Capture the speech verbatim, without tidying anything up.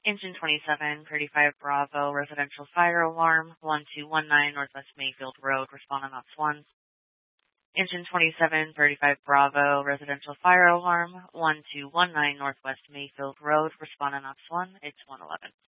Engine twenty-seven thirty-five Bravo, residential fire alarm, one two one nine Northwest Mayfield Road, respond on ops one. Engine twenty-seven thirty-five Bravo, residential fire alarm, one two one nine Northwest Mayfield Road, respond on ops one, it's one eleven.